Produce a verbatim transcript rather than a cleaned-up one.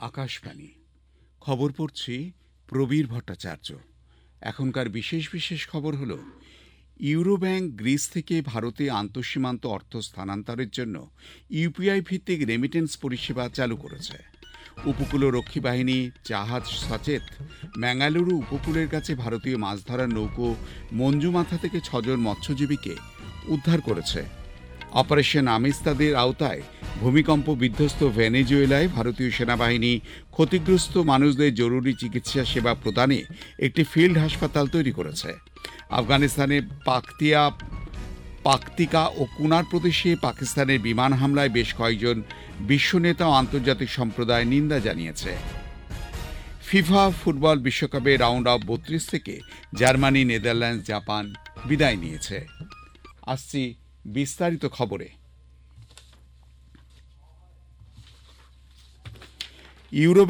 আকাশবাণী খবর পড়ছি প্রবীর ভট্টাচার্য। এখনকার বিশেষ বিশেষ খবর হলো, ইউরো ব্যাংক গ্রিস থেকে ভারতে আন্তঃসীমান্ত অর্থ স্থানান্তরের জন্য ইউপিআই ভিত্তিক রেমিটেন্স পরিষেবা চালু করেছে। উপকূলরক্ষী বাহিনী জাহাজ সচেত ম্যাঙ্গালুরু উপকূলের কাছে ভারতীয় মাছ ধরার নৌকো মঞ্জুমাথা থেকে ছজন মৎস্যজীবীকে উদ্ধার করেছে। অপারেশন আমিস্তাদের আওতায় ভূমিকম্প বিধ্বস্ত ভেনেজুয়েলায় ভারতীয় সেনাবাহিনী ক্ষতিগ্রস্ত মানুষদের জরুরি চিকিৎসা সেবা প্রদানে একটি ফিল্ড হাসপাতাল তৈরি করেছে। আফগানিস্তানে পাকতিয়া পাকতিকা ও কুনার প্রদেশে পাকিস্তানের বিমান হামলায় বেশ কয়েকজন বিশ্বনেতা ও আন্তর্জাতিক সম্প্রদায় নিন্দা জানিয়েছে। ফিফা ফুটবল বিশ্বকাপে রাউন্ড অফ বত্রিশ থেকে জার্মানি, নেদারল্যান্ডস, জাপান বিদায় নিয়েছে। আসছি বিস্তারিত খবরে। ইউরো